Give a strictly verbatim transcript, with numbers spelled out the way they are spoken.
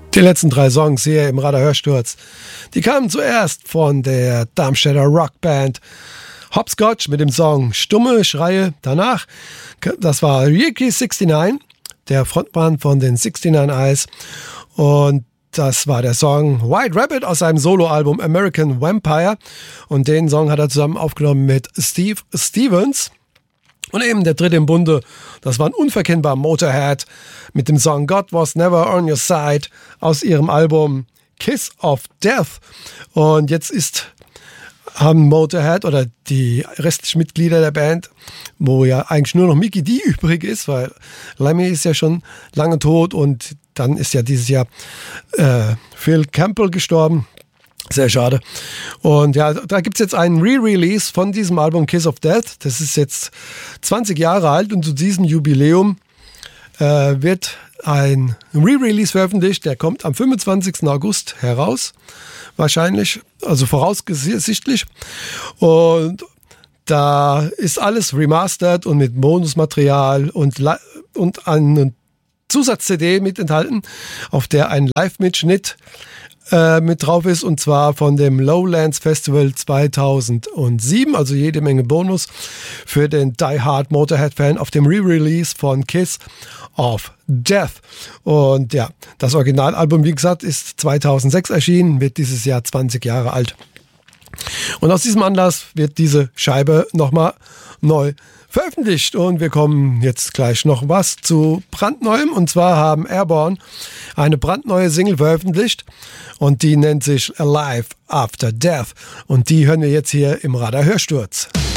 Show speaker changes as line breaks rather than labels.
Die letzten drei Songs hier im Radar-Hörsturz, die kamen zuerst von der Darmstädter Rockband Hopscotch mit dem Song Stumme Schreie. Danach, das war Ricky neunundsechzig, der Frontmann von den neunundsechzig Eyes. Und das war der Song White Rabbit aus seinem Soloalbum American Vampire. Und den Song hat er zusammen aufgenommen mit Steve Stevens. Und eben der dritte im Bunde, das war ein unverkennbarer Motorhead mit dem Song God Was Never On Your Side aus ihrem Album Kiss of Death. Und jetzt ist, haben Motorhead oder die restlichen Mitglieder der Band, wo ja eigentlich nur noch Mikkey Dee übrig ist, weil Lemmy ist ja schon lange tot und dann ist ja dieses Jahr äh, Phil Campbell gestorben. Sehr schade. Und ja, da gibt's jetzt einen Re-Release von diesem Album Kiss of Death. Das ist jetzt zwanzig Jahre alt und zu diesem Jubiläum äh, wird ein Re-Release veröffentlicht. Der kommt am fünfundzwanzigsten August heraus, wahrscheinlich, also voraussichtlich. Und da ist alles remastered und mit Bonusmaterial und, und eine Zusatz-C D mit enthalten, auf der ein Live-Mitschnitt mit drauf ist, und zwar von dem Lowlands Festival zweitausendsieben, also jede Menge Bonus für den Die Hard Motorhead-Fan auf dem Re-Release von Kiss of Death. Und ja, das Originalalbum, wie gesagt, ist zweitausendsechs erschienen, wird dieses Jahr zwanzig Jahre alt. Und aus diesem Anlass wird diese Scheibe nochmal neu veröffentlicht. Und wir kommen jetzt gleich noch was zu brandneuem. Und zwar haben Airborne eine brandneue Single veröffentlicht und die nennt sich Alive After Death. Und die hören wir jetzt hier im Radar Hörsturz.